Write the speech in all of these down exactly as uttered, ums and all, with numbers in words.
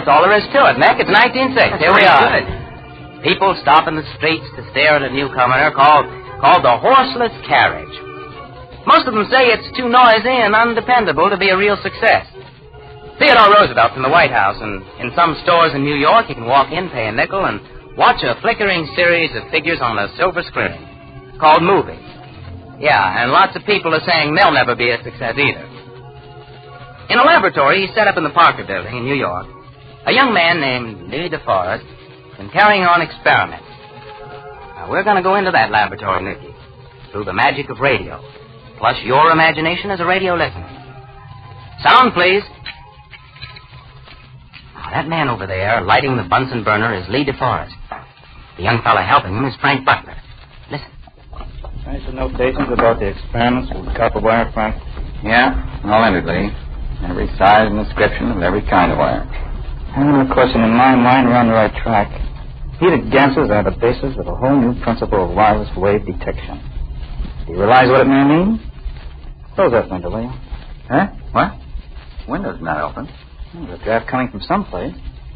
That's all there is to it, Nick. It's nineteen oh six. Here we are. Good. People stop in the streets to stare at a newcomer called, called the horseless carriage. Most of them say it's too noisy and undependable to be a real success. Theodore Roosevelt's in the White House, and in some stores in New York, you can walk in, pay a nickel, and watch a flickering series of figures on a silver screen called movies. Yeah, and lots of people are saying they'll never be a success either. In a laboratory he set up in the Parker Building in New York, a young man named Lee DeForest has been carrying on experiments. Now, we're going to go into that laboratory, Nicky, through the magic of radio, plus your imagination as a radio listener. Sound, please. That man over there, lighting the Bunsen burner, is Lee DeForest. The young fellow helping him is Frank Butler. Listen. Nice notations about the experiments with copper wire, Frank? Yeah, all entered, Lee. Every size and description of every kind of wire. And of course, in my mind, we're on the right track. Heated gases are the basis of a whole new principle of wireless wave detection. Do you realize what it may mean? Close that window, will you? Huh? What? Window's not open. There's a draft coming from someplace.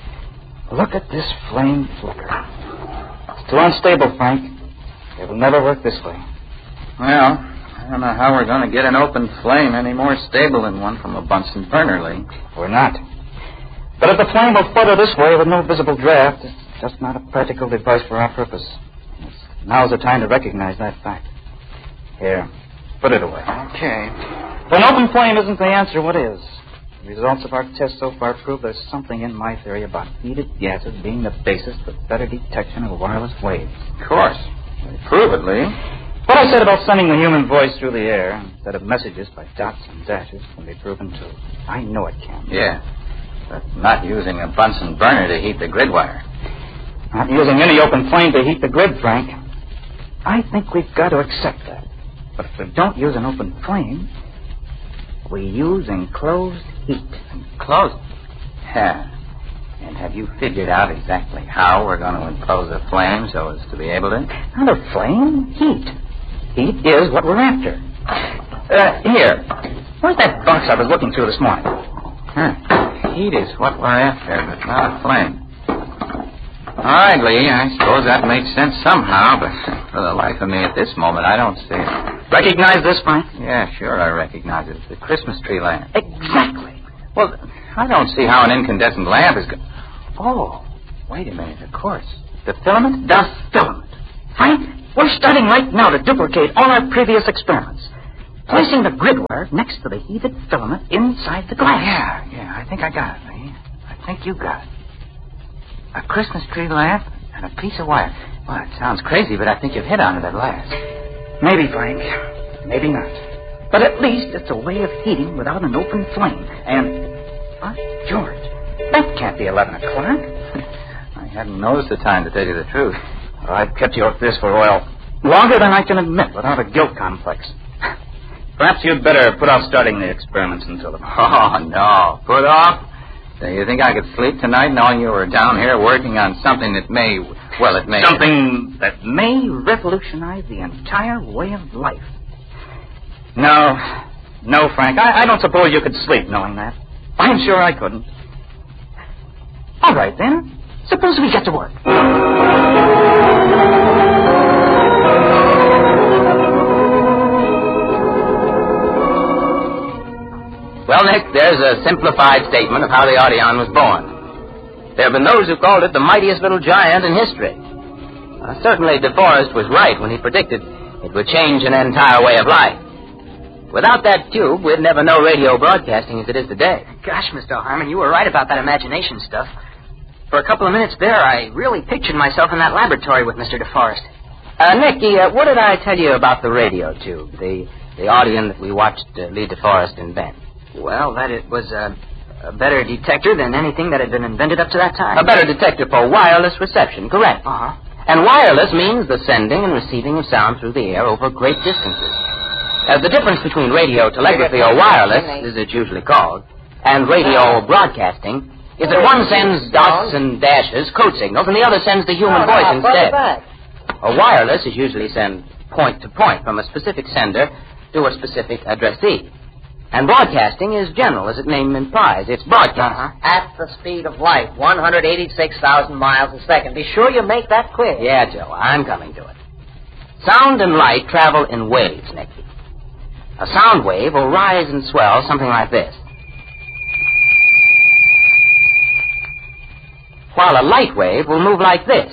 Look at this flame flicker. It's too unstable, Frank. It will never work this way. Well, I don't know how we're going to get an open flame any more stable than one from a Bunsen burner, Lee. We're not. But if the flame will flutter this way with no visible draft, it's just not a practical device for our purpose. Now's the time to recognize that fact. Here, put it away. Okay. If an open flame isn't the answer, what is? The results of our tests so far prove there's something in my theory about heated gases being the basis for better detection of wireless waves. Of course. Prove it, Lee. What I said about sending the human voice through the air instead of messages by dots and dashes can be proven true. I know it can. Yeah. But not using a Bunsen burner to heat the grid wire. Not using any open flame to heat the grid, Frank. I think we've got to accept that. But if we don't use an open flame, we use enclosed heat. Enclosed? Yeah. And have you figured out exactly how we're going to enclose a flame so as to be able to? Not a flame, heat. Heat is what we're after. Uh, here. Where's that box I was looking through this morning? Huh. Heat is what we're after, but not a flame. All right, Lee, I suppose that makes sense somehow, but for the life of me at this moment, I don't see it. Recognize this, Frank? Yeah, sure, I recognize it. It's the Christmas tree lamp. Exactly. Well, I don't see how an incandescent lamp is going... Oh, wait a minute, of course. The filament? The filament. Frank, we're starting right now to duplicate all our previous experiments. Placing the grid wire next to the heated filament inside the glass. Yeah, yeah, I think I got it, Lee. I think you got it. A Christmas tree lamp and a piece of wire. Well, it sounds crazy, but I think you've hit on it at last. Maybe, Frank. Maybe not. But at least it's a way of heating without an open flame. And, by George, that can't be eleven o'clock. I hadn't noticed the time, to tell you the truth. I've kept you at this for oil longer than I can admit without a guilt complex. Perhaps you'd better put off starting the experiments until the... Oh, no. Put off? Do you think I could sleep tonight knowing you were down here working on something that may... Well, it may... Something that may revolutionize the entire way of life. No. No, Frank. I, I don't suppose you could sleep knowing that. I'm sure I couldn't. All right, then. Suppose we get to work. Well, Nick, there's a simplified statement of how the Audion was born. There have been those who called it the mightiest little giant in history. Uh, certainly, DeForest was right when he predicted it would change an entire way of life. Without that tube, we'd never know radio broadcasting as it is today. Gosh, Mister Harmon, you were right about that imagination stuff. For a couple of minutes there, I really pictured myself in that laboratory with Mister DeForest. Uh, Nicky, uh, what did I tell you about the radio tube, the, the Audion that we watched uh, Lee DeForest invent? Well, that it was a, a better detector than anything that had been invented up to that time. A better detector for wireless reception, correct. Uh-huh. And wireless means the sending and receiving of sound through the air over great distances. Uh, the difference between radio telegraphy, or wireless, as it's usually called, and radio broadcasting is that one sends dots and dashes, code signals, and the other sends the human voice instead. A wireless is usually sent point to point from a specific sender to a specific addressee. And broadcasting is general, as its name implies. It's broadcast. Uh-huh. At the speed of light, one hundred eighty-six thousand miles a second. Be sure you make that clear. Yeah, Joe, I'm coming to it. Sound and light travel in waves, Nicky. A sound wave will rise and swell something like this, while a light wave will move like this.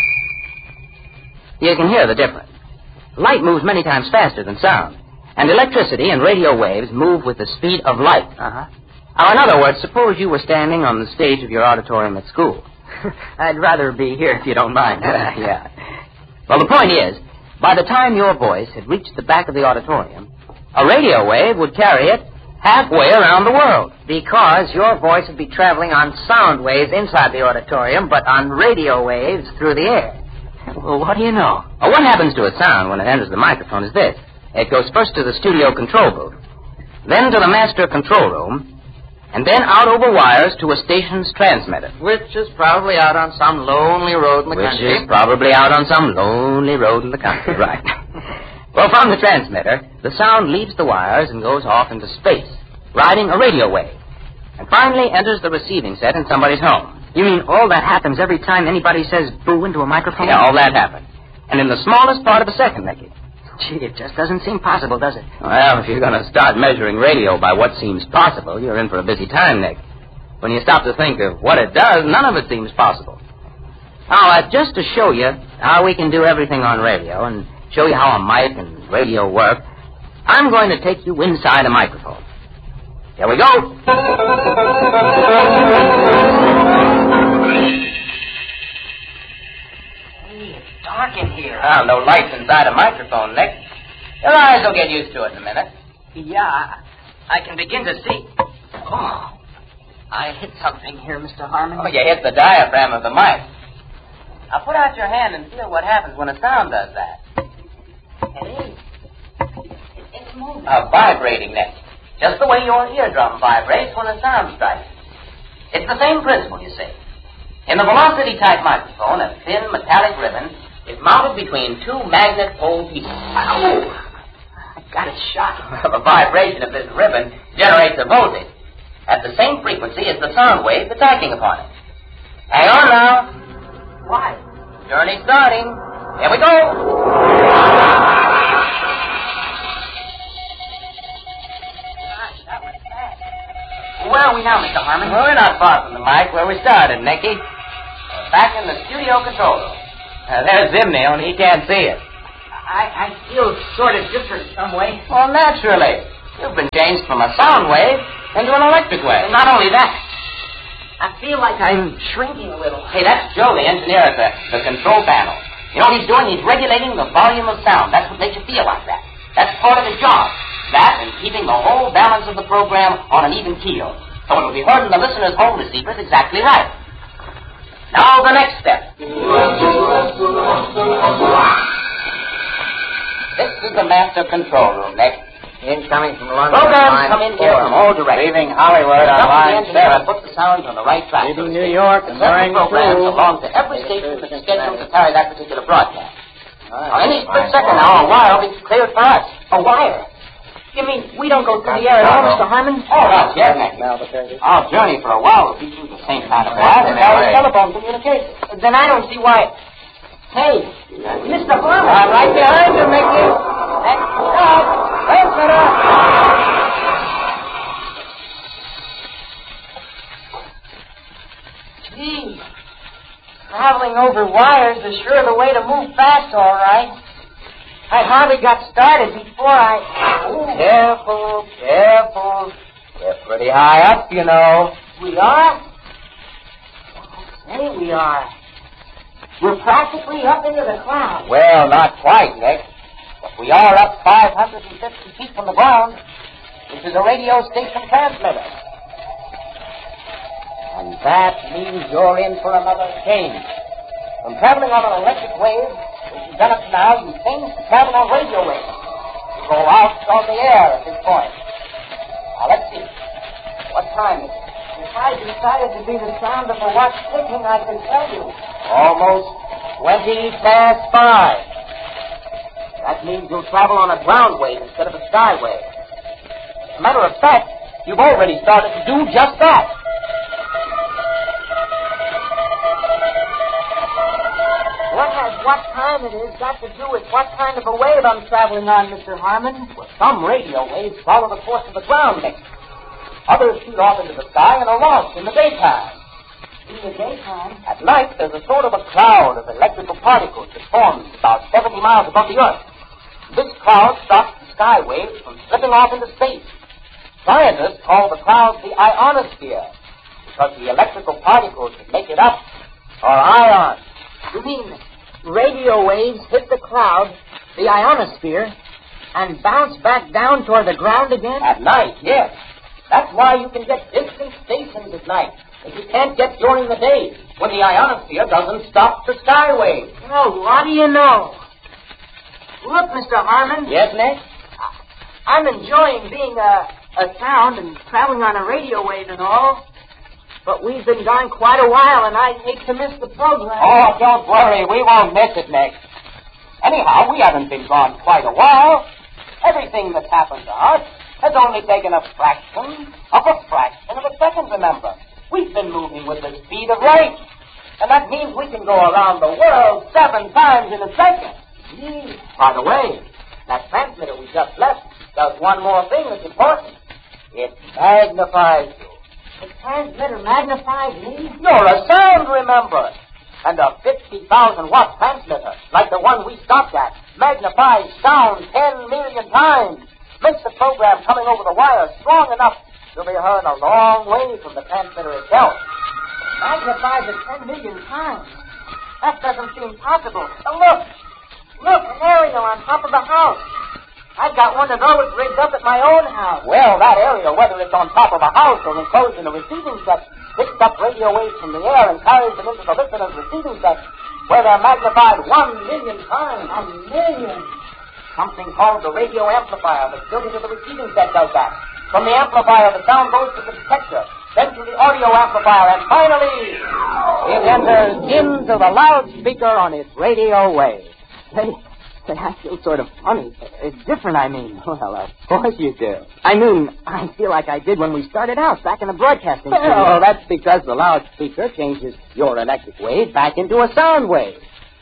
You can hear the difference. Light moves many times faster than sound. And electricity and radio waves move with the speed of light. Uh-huh. Now, in other words, suppose you were standing on the stage of your auditorium at school. I'd rather be here if you don't mind. Yeah. Well, the point is, by the time your voice had reached the back of the auditorium, a radio wave would carry it halfway around the world. Because your voice would be traveling on sound waves inside the auditorium, but on radio waves through the air. Well, what do you know? Well, what happens to its sound when it enters the microphone is this. It goes first to the studio control booth, then to the master control room, and then out over wires to a station's transmitter. Which is probably out on some lonely road in the Which country. is probably out on some lonely road in the country, right. Well, from the transmitter, the sound leaves the wires and goes off into space, riding a radio wave, and finally enters the receiving set in somebody's home. You mean all that happens every time anybody says boo into a microphone? Yeah, all that happens. And in the smallest part of a second, Nicky. Gee, it just doesn't seem possible, does it? Well, if you're going to start measuring radio by what seems possible, you're in for a busy time, Nick. When you stop to think of what it does, none of it seems possible. Now, uh, just to show you how we can do everything on radio and show you how a mic and radio work, I'm going to take you inside a microphone. Here we go. Dark in here. Well, no lights inside a microphone, Nick. Your eyes will get used to it in a minute. Yeah, I can begin to see. Oh, I hit something here, Mister Harmon. Oh, you hit the diaphragm of the mic. Now put out your hand and feel what happens when a sound does that. Hey, it's moving. A vibrating, Nick. Just the way your eardrum vibrates when a sound strikes. It's the same principle, you see. In the velocity-type microphone, a thin metallic ribbon is mounted between two magnet pole pieces. Ow! I got it shot. The vibration of this ribbon generates a voltage at the same frequency as the sound wave that's acting upon it. Hang on now. Why? Journey starting. Here we go. Gosh, that was fast. Where are we now, Mister Harmon? Well, we're not far from the mic where we started, Nicky. We're back in the studio control room. Uh, there's Zimney, only he can't see it. I, I feel sort of different some way. Well, naturally. You've been changed from a sound wave into an electric wave. Not only that, I feel like I'm shrinking a little. Hey, that's Joe, the engineer at the, the control panel. You know what he's doing? He's regulating the volume of sound. That's what makes you feel like that. That's part of his job. That and keeping the whole balance of the program on an even keel. So it'll be heard in the listener's home receivers exactly right. Now the next step. This is the master control room, Nick. Incoming from London. Programs come in here from all directions. Leaving Hollywood on line seven. Put the sounds on the right track. Leaving New York and Several bearing programs two. belong to every station that's scheduled to carry that particular broadcast. Right. Now, any split second now, a wire will be cleared for us. A wire? You mean we don't go through the air at all, Mister Harmon? Oh, not yet, Nick. Our journey for a while will be through the same kind of wire that carries telephone communication. Then I don't see why. Hey, Mister Harmon. I'm right behind you, Mickey. Next stop, transmitter. Gee, traveling over wires is sure the way to move fast, all right. I hardly got started before I... Ooh. Careful, careful. We're pretty high up, you know. We are? Say we are. We're practically up into the clouds. Well, not quite, Nick. But we are up five hundred fifty feet from the ground. This is a radio station transmitter. And that means you're in for another change. From traveling on an electric wave, which you've done up to now, you change to travel on radio waves. You go out on the air at this point. Now, let's see. What time is it? If I decided to be the sound of a watch ticking, I can tell you. Almost twenty past five. That means you'll travel on a ground wave instead of a sky wave. a matter of fact, you've already started to do just that. What has what time it is got to do with what kind of a wave I'm traveling on, Mister Harmon? Well, some radio waves follow the course of the ground, Nick. Others shoot off into the sky and are lost in the daytime. In the daytime? At night, there's a sort of a cloud of electrical particles that forms about seventy miles above the Earth. This cloud stops the sky waves from slipping off into space. Scientists call the cloud the ionosphere because the electrical particles that make it up are ions. You mean radio waves hit the cloud, the ionosphere, and bounce back down toward the ground again? At night, yes. That's why you can get distant stations at night that you can't get during the day when the ionosphere doesn't stop the sky waves. Oh, what do you know? Look, Mister Harmon. Yes, Nick? I'm enjoying being a, a sound and traveling on a radio wave and all. But we've been gone quite a while, and I'd hate to miss the program. Oh, don't worry. We won't miss it, Nick. Anyhow, we haven't been gone quite a while. Everything that's happened to us has only taken a fraction of a fraction of a second, remember. We've been moving with the speed of light. And that means we can go around the world seven times in a second. Gee. By the way, that transmitter we just left does one more thing that's important. It magnifies you. The transmitter magnifies me? You're a sound, remember. And a fifty thousand watt transmitter, like the one we stopped at, magnifies sound ten million times. Makes the program coming over the wire strong enough to be heard a long way from the transmitter itself. Magnifies it ten million times? That doesn't seem possible. Oh, look! Look, an aerial on top of the house. I've got one of those rigged up at my own house. Well, that aerial, whether it's on top of a house or enclosed in a receiving set, picks up radio waves from the air and carries them into the listener's receiving set, where they're magnified one million times. A million? Something called the radio amplifier that's built into the receiving set does that. From the amplifier, the sound goes to the detector, then to the audio amplifier, and finally, it enters into the loudspeaker on its radio wave. Say, say, I feel sort of funny. It's different, I mean. Well, of course you do. I mean, I feel like I did when we started out, back in the broadcasting studio. Well, that's because the loudspeaker changes your electric wave back into a sound wave.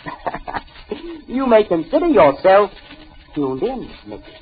You may consider yourself tuned in, Mickey.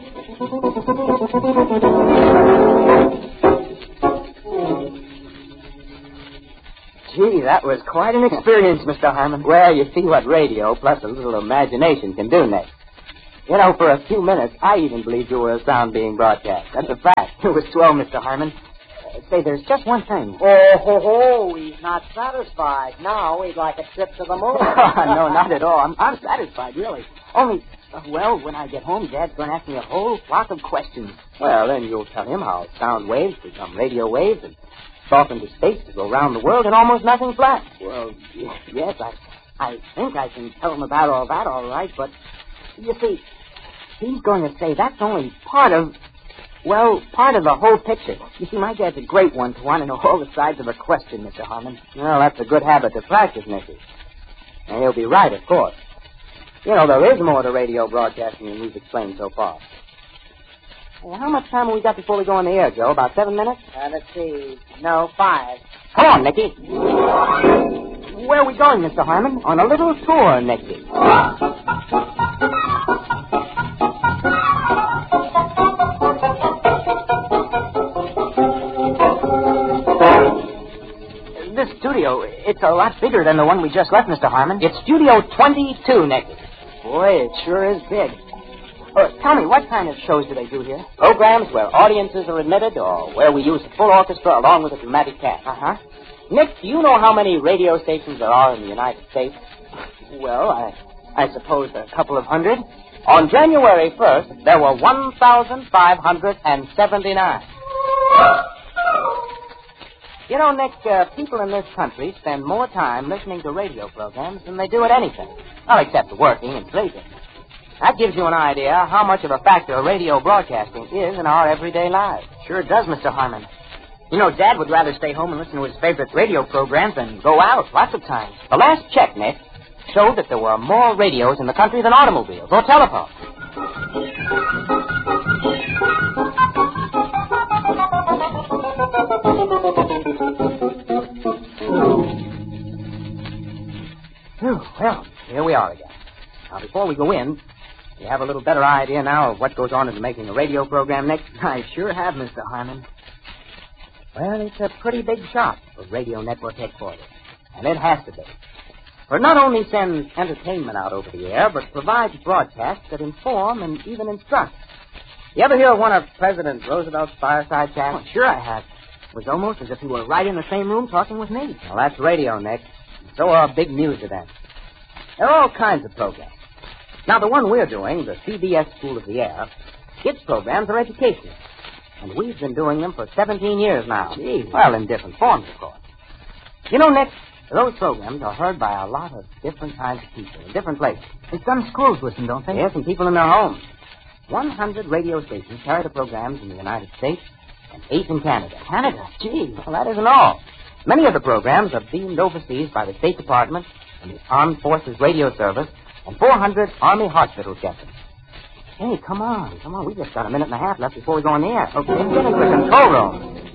Gee, that was quite an experience, Mister Harmon. Well, you see what radio plus a little imagination can do, Nick. You know, for a few minutes, I even believed you were a sound being broadcast. That's a fact. It was swell, Mister Harmon. Uh, say, there's just one thing. Oh, ho, ho, he's not satisfied. Now he'd like a trip to the moon. No, not at all. I'm, I'm satisfied, really. Only, uh, well, when I get home, Dad's going to ask me a whole flock of questions. Well, then you'll tell him how sound waves become radio waves and off into space to go around the world and almost nothing flat. Well, yes, I, I think I can tell him about all that, all right, but you see, he's going to say that's only part of, well, part of the whole picture. You see, my dad's a great one to want to know all the sides of a question, Mister Harmon. Well, that's a good habit to practice, Nicky. And he'll be right, of course. You know, there is more to radio broadcasting than we've explained so far. Well, how much time have we got before we go on the air, Joe? About seven minutes? Uh, let's see. No, five. Come on, Nicky. Where are we going, Mister Harmon? On a little tour, Nicky. This studio, it's a lot bigger than the one we just left, Mister Harmon. It's Studio twenty-two, Nicky. Boy, it sure is big. Uh, tell me, what kind of shows do they do here? Programs where audiences are admitted or where we use a full orchestra along with a dramatic cast. Uh-huh. Nick, do you know how many radio stations there are in the United States? Well, I, I suppose a couple of hundred. On January first, there were one thousand five hundred seventy-nine. You know, Nick, uh, people in this country spend more time listening to radio programs than they do at anything. Well, except working and sleeping. That gives you an idea how much of a factor radio broadcasting is in our everyday lives. Sure does, Mister Harmon. You know, Dad would rather stay home and listen to his favorite radio programs than go out lots of times. The last check, Nick, showed that there were more radios in the country than automobiles or telephones. Phew, well, here we are again. Now, before we go in, you have a little better idea now of what goes on into making a radio program next? I sure have, Mister Harmon. Well, it's a pretty big shot for Radio Network headquarters. And it has to be. For it not only sends entertainment out over the air, but provides broadcasts that inform and even instruct. You ever hear of one of President Roosevelt's fireside chats? Oh, sure I have. It was almost as if he were right in the same room talking with me. Well, that's radio, Nick. And so are big news events. There are all kinds of programs. Now, the one we're doing, the C B S School of the Air, its programs are educational. And we've been doing them for seventeen years now. Gee. Well, in different forms, of course. You know, Nick, those programs are heard by a lot of different kinds of people in different places. And some schools listen, don't they? Yes, and people in their homes. one hundred radio stations carry the programs in the United States and eight in Canada. Canada? Gee. Well, that isn't all. Many of the programs are beamed overseas by the State Department and the Armed Forces Radio Service, and four hundred Army hospitals get them. Hey, come on, come on. We just got a minute and a half left before we go on the air. Okay, get into the control room.